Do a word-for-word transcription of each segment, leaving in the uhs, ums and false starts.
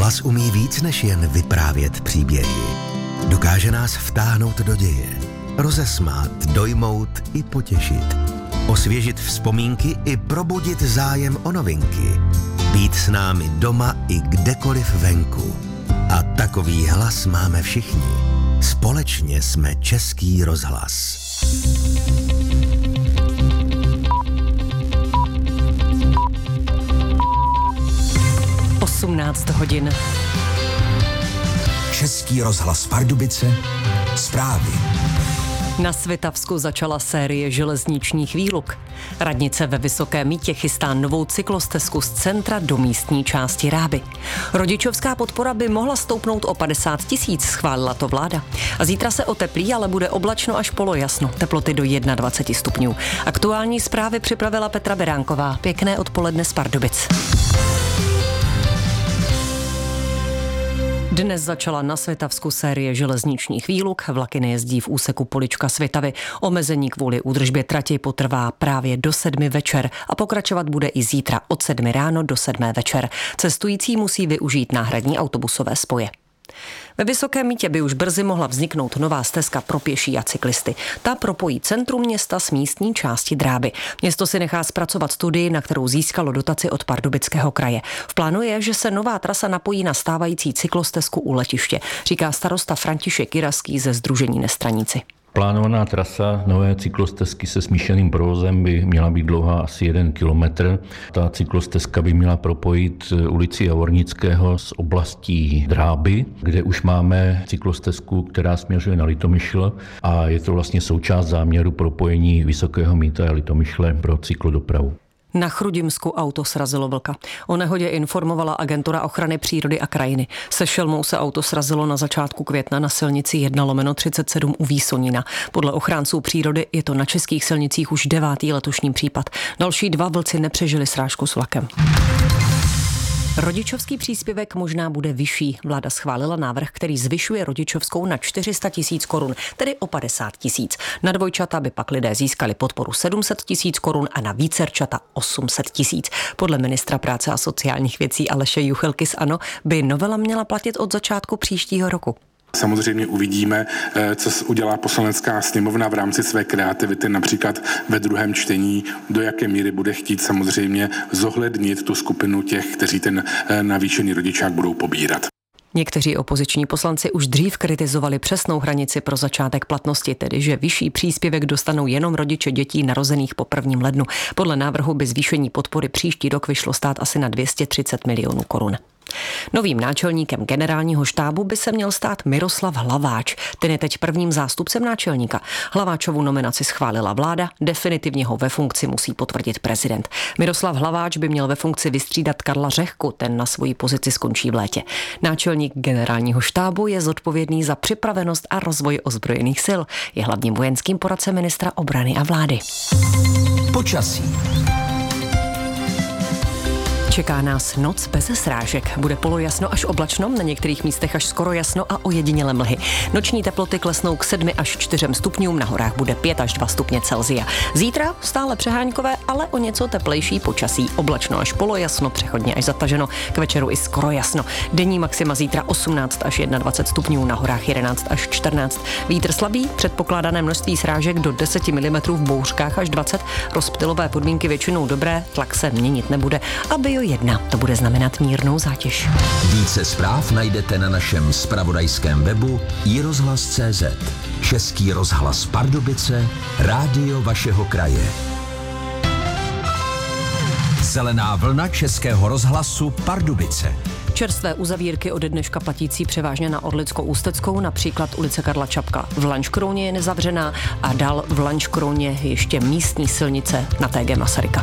Rozhlas umí víc než jen vyprávět příběhy. Dokáže nás vtáhnout do děje, rozesmát, dojmout i potěšit, osvěžit vzpomínky i probudit zájem o novinky, být s námi doma i kdekoliv venku. A takový hlas máme všichni. Společně jsme Český rozhlas. osmnáct hodin. Český rozhlas Pardubice. Zprávy. Na Svitavsku začala série železničních výluk. Radnice ve Vysokém Mýtě chystá novou cyklostezku z centra do místní části Ráby. Rodičovská podpora by mohla stoupnout o padesát tisíc, schválila to vláda. A zítra se oteplí, ale bude oblačno až polojasno, teploty do dvacet jedna stupňů. Aktuální zprávy připravila Petra Beránková. Pěkné odpoledne z Pardubic. Dnes začala na Svitavsku série železničních výluk. Vlaky nejezdí v úseku Polička Svitavy. Omezení kvůli údržbě trati potrvá právě do sedmi večer a pokračovat bude i zítra od sedmi ráno do sedmé večer. Cestující musí využít náhradní autobusové spoje. Ve Vysokém Mýtě by už brzy mohla vzniknout nová stezka pro pěší a cyklisty. Ta propojí centrum města s místní části Dráby. Město si nechá zpracovat studii, na kterou získalo dotaci od Pardubického kraje. V plánu je, že se nová trasa napojí na stávající cyklostezku u letiště, říká starosta František Jiraský ze Sdružení Nestraníci. Plánovaná trasa nové cyklostezky se smíšeným provozem by měla být dlouhá asi jeden kilometr. Ta cyklostezka by měla propojit ulici Javornického s oblastí Dráby, kde už máme cyklostezku, která směřuje na Litomyšl a je to vlastně součást záměru propojení Vysokého Mýta a Litomyšle pro cyklodopravu. Na Chrudimsku auto srazilo vlka. O nehodě informovala Agentura ochrany přírody a krajiny. Se šelmou se auto srazilo na začátku května na silnici jedna lomeno třicet sedm u Výsonína. Podle ochránců přírody je to na českých silnicích už devátý letošní případ. Další dva vlci nepřežili srážku s vlakem. Rodičovský příspěvek možná bude vyšší. Vláda schválila návrh, který zvyšuje rodičovskou na čtyři sta tisíc korun, tedy o padesát tisíc. Na dvojčata by pak lidé získali podporu sedm set tisíc korun a na vícerčata osm set tisíc. Podle ministra práce a sociálních věcí Aleše Juchelky z ANO by novela měla platit od začátku příštího roku. Samozřejmě uvidíme, co udělá Poslanecká sněmovna v rámci své kreativity, například ve druhém čtení, do jaké míry bude chtít samozřejmě zohlednit tu skupinu těch, kteří ten navýšený rodičák budou pobírat. Někteří opoziční poslanci už dřív kritizovali přesnou hranici pro začátek platnosti, tedy že vyšší příspěvek dostanou jenom rodiče dětí narozených po prvním lednu. Podle návrhu by zvýšení podpory příští rok vyšlo stát asi na dvě stě třicet milionů korun. Novým náčelníkem generálního štábu by se měl stát Miroslav Hlaváč. Ten je teď prvním zástupcem náčelníka. Hlaváčovu nominaci schválila vláda, definitivně ho ve funkci musí potvrdit prezident. Miroslav Hlaváč by měl ve funkci vystřídat Karla Řehku, ten na svoji pozici skončí v létě. Náčelník generálního štábu je zodpovědný za připravenost a rozvoj ozbrojených sil. Je hlavním vojenským poradcem ministra obrany a vlády. Počasí. Čeká nás noc bez srážek. Bude polojasno až oblačno, na některých místech až skoro jasno a ojediněle mlhy. Noční teploty klesnou k sedmi až čtyřem stupňům, na horách bude pět až dva stupně Celsia. Zítra stále přeháňkové, ale o něco teplejší počasí. Oblačno až polojasno, přechodně až zataženo, k večeru i skoro jasno. Denní maxima zítra osmnáct až dvacet jedna stupňů, na horách jedenáct až čtrnáct. Vítr slabý, předpokládané množství srážek do deset milimetrů, v bouřkách až dvacet. Rozptylové podmínky většinou dobré, tlak se měnit nebude. Aby jedna. To bude znamenat mírnou zátěž. Více zpráv najdete na našem zpravodajském webu i rozhlas tečka cé zet. Český rozhlas Pardubice, rádio vašeho kraje. Zelená vlna Českého rozhlasu Pardubice. Čerstvé uzavírky ode dneška platící převážně na Orlicko-Ústeckou, například ulice Karla Čapka v Lanškrouně je nezavřená a dál v Lanškrouně ještě místní silnice na té gé Masaryka.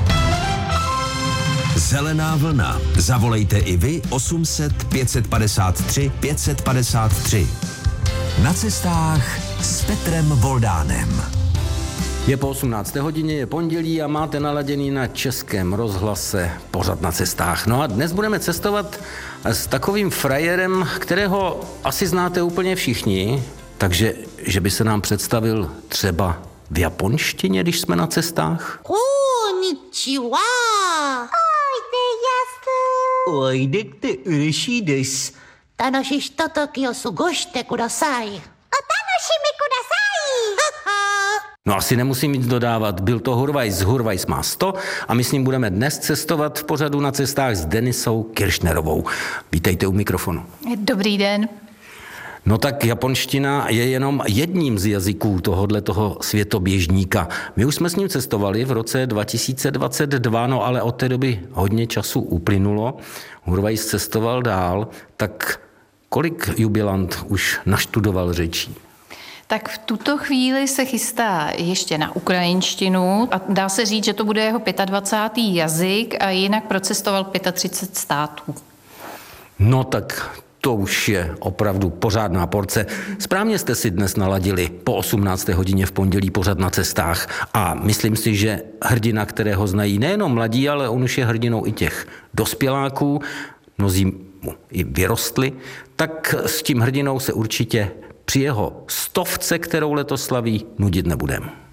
Zelená vlna. Zavolejte i vy osm set pět set padesát tři pět set padesát tři. Na cestách s Petrem Voldánem. Je po osmnácté hodině, je pondělí a máte naladěný na Českém rozhlase pořad Na cestách. No a dnes budeme cestovat s takovým frajerem, kterého asi znáte úplně všichni, takže že by se nám představil třeba v japonštině, když jsme na cestách? Konnichiwa. おいでって嬉しいです。 楽しいひとときを過ごしてください。お楽しみください。 No asi nemusím nic dodávat, byl to Hurvajs, Hurvajs má sto a my s ním budeme dnes cestovat v pořadu Na cestách s Denisou Kiršnerovou. Vítejte u mikrofonu. Dobrý den. No tak japonština je jenom jedním z jazyků tohoto světoběžníka. My už jsme s ním cestovali v roce dva tisíce dvacet dva, no ale od té doby hodně času uplynulo. Hurvajs cestoval dál, tak kolik jubilant už naštudoval řečí? Tak v tuto chvíli se chystá ještě na ukrajinštinu a dá se říct, že to bude jeho dvacátý pátý jazyk a jinak procestoval třicet pět států. No tak to už je opravdu pořádná porce. Správně jste si dnes naladili po osmnácté hodině v pondělí pořad Na cestách a myslím si, že hrdina, kterého znají nejenom mladí, ale on už je hrdinou i těch dospěláků, mnozí mu i vyrostli, tak s tím hrdinou se určitě při jeho stovce, kterou letos slaví, nudit nebudeme.